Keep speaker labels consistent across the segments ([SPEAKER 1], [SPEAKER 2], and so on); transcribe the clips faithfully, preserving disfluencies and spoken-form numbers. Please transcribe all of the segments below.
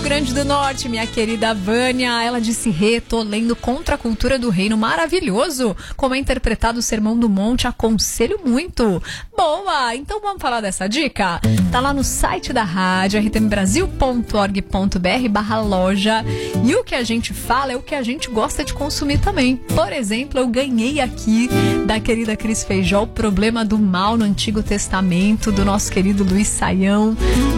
[SPEAKER 1] Grande do Norte, minha querida Vânia. Ela disse: Rê, tô lendo Contra a Cultura do Reino, maravilhoso. Como é interpretado o Sermão do Monte, aconselho muito. Boa, então vamos falar dessa dica? Tá lá no site da rádio, r t m brasil ponto org ponto b r barra loja. E o que a gente fala é o que a gente gosta de consumir também. Por exemplo, eu ganhei aqui da querida Cris Feijó, O Problema do Mal no Antigo Testamento, do nosso querido Luiz Saião.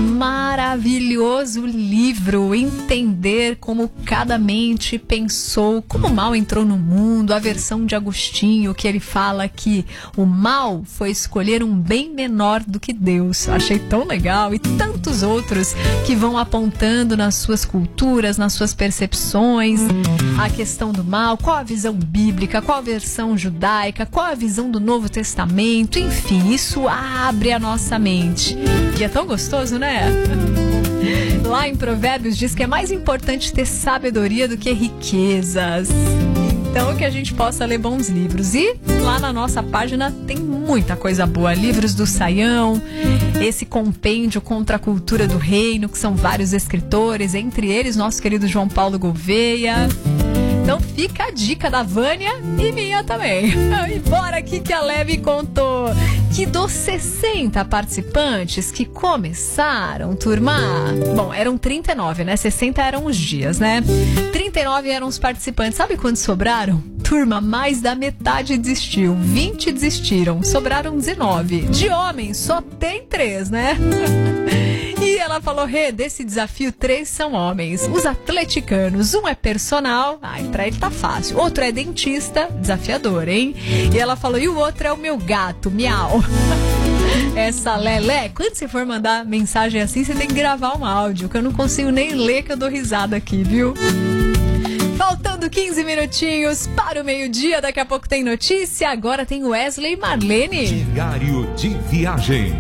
[SPEAKER 1] Maravilhoso livro, entender como cada mente pensou, como o mal entrou no mundo, a versão de Agostinho, que ele fala que o mal foi escolher um bem menor do que Deus. Achei tão legal, e tantos outros que vão apontando nas suas culturas, nas suas percepções, a questão do mal, qual a visão bíblica, qual a versão judaica, qual a visão do Novo Testamento, enfim, isso abre a nossa mente. E é tão gostoso, né? Lá em Provérbios diz que é mais importante ter sabedoria do que riquezas. Então, que a gente possa ler bons livros. E lá na nossa página tem muita coisa boa. Livros do Saião, esse compêndio Contra a Cultura do Reino, que são vários escritores, entre eles nosso querido João Paulo Gouveia. Então fica a dica da Vânia e minha também. E bora aqui que a Leve contou que dos sessenta participantes que começaram, turma, bom, eram trinta e nove, né? sessenta eram os dias, né? trinta e nove eram os participantes. Sabe quantos sobraram? Turma, mais da metade desistiu. vinte desistiram. Sobraram dezenove. De homens, só tem três, né? E ela falou: Rê, desse desafio, três são homens. Os atleticanos, um é personal, ai, pra ele tá fácil. Outro é dentista, desafiador, hein? E ela falou: e o outro é o meu gato, miau. Essa Lelé, quando você for mandar mensagem assim, você tem que gravar um áudio, que eu não consigo nem ler, que eu dou risada aqui, viu? Faltando quinze minutinhos para o meio-dia, daqui a pouco tem notícia, agora tem Wesley e Marlene.
[SPEAKER 2] Diário de Viagem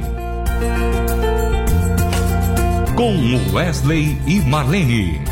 [SPEAKER 2] com Wesley e Marlene.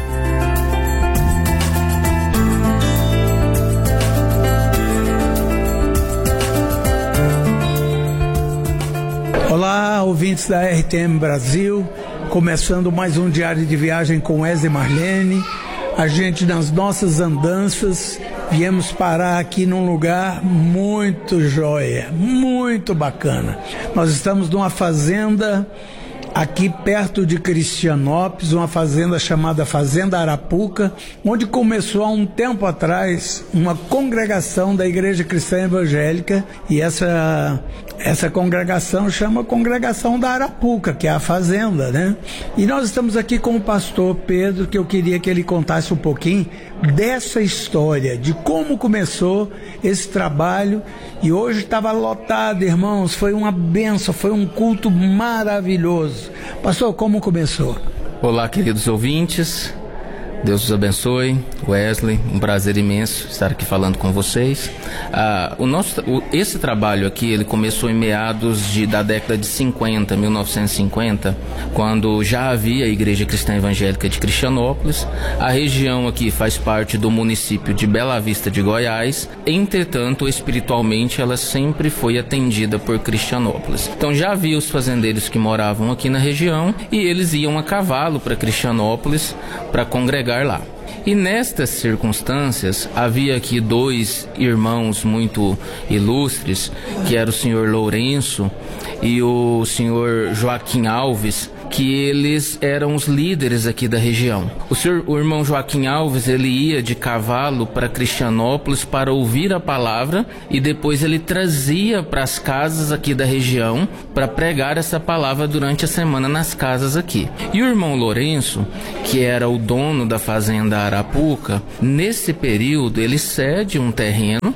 [SPEAKER 3] Olá, ouvintes da R T M Brasil, começando mais um Diário de Viagem com Wesley e Marlene. A gente, nas nossas andanças, viemos parar aqui num lugar muito joia, muito bacana. Nós estamos numa fazenda aqui perto de Cristianópolis, uma fazenda chamada Fazenda Arapuca, onde começou há um tempo atrás uma congregação da Igreja Cristã Evangélica, e essa, essa congregação chama Congregação da Arapuca, que é a fazenda, né? E nós estamos aqui com o pastor Pedro, que eu queria que ele contasse um pouquinho dessa história, de como começou esse trabalho. E hoje estava lotado, irmãos, foi uma bênção, foi um culto maravilhoso. Pastor, como começou?
[SPEAKER 4] Olá, queridos ouvintes, Deus os abençoe. Wesley, um prazer imenso estar aqui falando com vocês. Ah, o nosso, o, esse trabalho aqui, ele começou em meados de, da década de cinquenta, mil novecentos e cinquenta, quando já havia a Igreja Cristã Evangélica de Cristianópolis. A região aqui faz parte do município de Bela Vista de Goiás. Entretanto, espiritualmente, ela sempre foi atendida por Cristianópolis. Então já havia os fazendeiros que moravam aqui na região, e eles iam a cavalo para Cristianópolis para congregar lá. E nestas circunstâncias, havia aqui dois irmãos muito ilustres, que era o senhor Lourenço e o senhor Joaquim Alves, que eles eram os líderes aqui da região. O, senhor, o irmão Joaquim Alves, ele ia de cavalo para Cristianópolis para ouvir a palavra, e depois ele trazia para as casas aqui da região para pregar essa palavra durante a semana nas casas aqui. E o irmão Lourenço, que era o dono da fazenda Arapuca, nesse período ele cede um terreno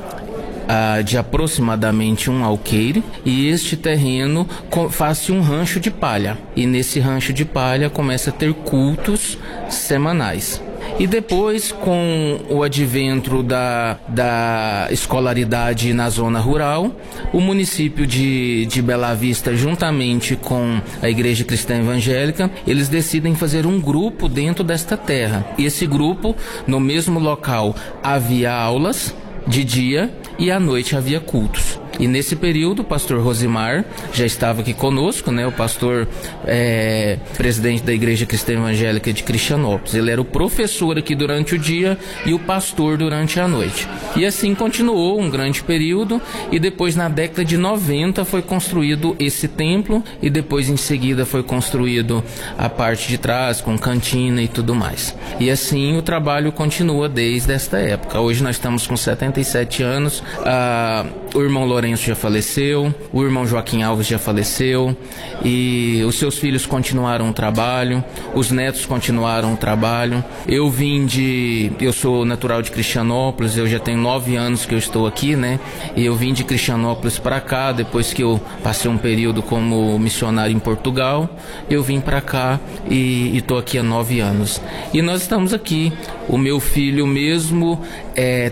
[SPEAKER 4] Uh, de aproximadamente um alqueire, e este terreno faz-se um rancho de palha, e nesse rancho de palha começa a ter cultos semanais. E depois, com o advento da, da escolaridade na zona rural, o município de, de Bela Vista, juntamente com a Igreja Cristã Evangélica, eles decidem fazer um grupo dentro desta terra. E esse grupo, no mesmo local, havia aulas de dia, e à noite havia cultos. E nesse período o pastor Rosimar já estava aqui conosco, né? O pastor é, presidente da Igreja Cristã Evangélica de Cristianópolis. Ele era o professor aqui durante o dia e o pastor durante a noite. E assim continuou um grande período, e depois na década de noventa foi construído esse templo, e depois em seguida foi construído a parte de trás com cantina e tudo mais. E assim o trabalho continua desde esta época. Hoje nós estamos com setenta e sete anos, ah, o irmão Lourenço já faleceu, o irmão Joaquim Alves já faleceu, e os seus filhos continuaram o trabalho, os netos continuaram o trabalho. Eu vim de... eu sou natural de Cristianópolis, eu já tenho nove anos que eu estou aqui, né? E eu vim de Cristianópolis para cá, depois que eu passei um período como missionário em Portugal, eu vim para cá e estou aqui há nove anos. E nós estamos aqui, o meu filho mesmo é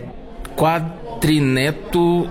[SPEAKER 4] quadrineto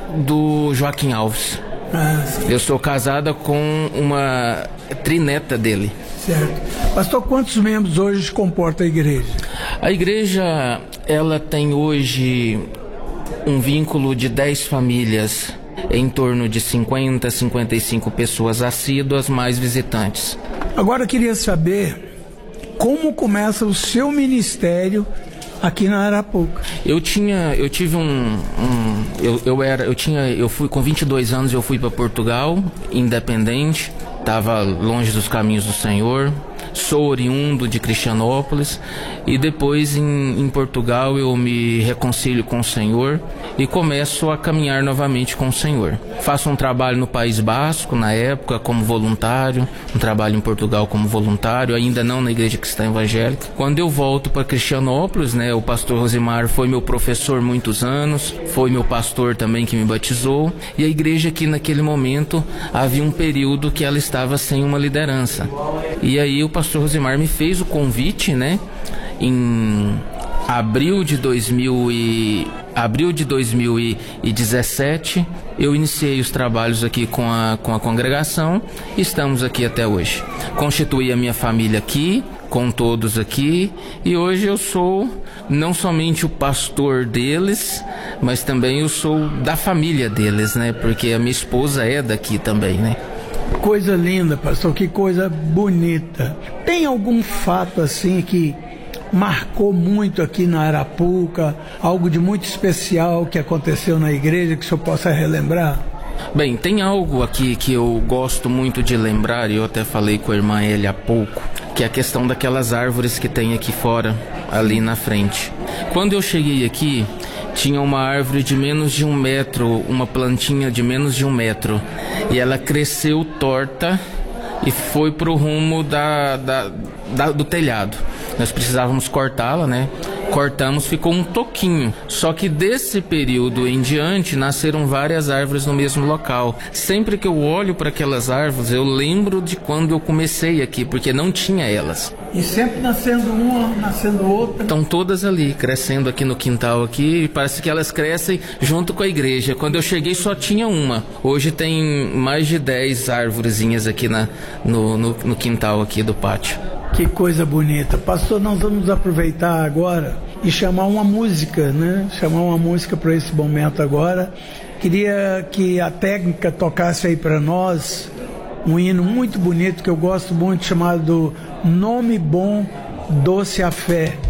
[SPEAKER 4] do Joaquim Alves.
[SPEAKER 3] Ah,
[SPEAKER 4] eu sou casada com uma trineta dele.
[SPEAKER 3] Certo. Pastor, quantos membros hoje comporta a igreja?
[SPEAKER 4] A igreja, ela tem hoje um vínculo de dez famílias, em torno de cinquenta, cinquenta e cinco pessoas assíduas, mais visitantes.
[SPEAKER 3] Agora eu queria saber como começa o seu ministério aqui na Arapuca.
[SPEAKER 4] Eu tinha, eu tive um, um eu, eu era, eu tinha, eu fui com vinte e dois anos, eu fui para Portugal, independente, estava longe dos caminhos do Senhor. Sou oriundo de Cristianópolis, e depois em, em Portugal eu me reconcilio com o Senhor e começo a caminhar novamente com o Senhor. Faço um trabalho no País Basco na época como voluntário, um trabalho em Portugal como voluntário, ainda não na Igreja Cristã Evangélica. Quando eu volto para Cristianópolis, né, o pastor Rosimar foi meu professor muitos anos, foi meu pastor também que me batizou, e a igreja aqui naquele momento havia um período que ela estava sem uma liderança. E aí o pastor Rosimar me fez o convite, né? Em abril de dois mil e abril de dois mil e dezessete, eu iniciei os trabalhos aqui com a com a congregação. E estamos aqui até hoje. Constituí a minha família aqui, com todos aqui, e hoje eu sou não somente o pastor deles, mas também eu sou da família deles, né? Porque a minha esposa é daqui também, né?
[SPEAKER 3] Coisa linda, pastor, que coisa bonita. Tem algum fato assim que marcou muito aqui na Arapuca, algo de muito especial que aconteceu na igreja que o senhor possa relembrar?
[SPEAKER 4] Bem, tem algo aqui que eu gosto muito de lembrar, e eu até falei com a irmã Elia há pouco, que é a questão daquelas árvores que tem aqui fora, ali na frente. Quando eu cheguei aqui, tinha uma árvore de menos de um metro, uma plantinha de menos de um metro, e ela cresceu torta e foi pro rumo da, da, da, do telhado. Nós precisávamos cortá-la, né? Cortamos, ficou um toquinho. Só que desse período em diante nasceram várias árvores no mesmo local. Sempre que eu olho para aquelas árvores, eu lembro de quando eu comecei aqui, porque não tinha elas.
[SPEAKER 3] E sempre nascendo uma, nascendo outra.
[SPEAKER 4] Estão todas ali, crescendo aqui no quintal aqui, e parece que elas crescem junto com a igreja. Quando eu cheguei só tinha uma. Hoje tem mais de dez árvorezinhas aqui na, no, no, no quintal aqui do pátio.
[SPEAKER 3] Que coisa bonita. Pastor, nós vamos aproveitar agora e chamar uma música, né? Chamar uma música para esse momento agora. Queria que a técnica tocasse aí para nós um hino muito bonito que eu gosto muito, chamado Nome Bom, Doce a Fé.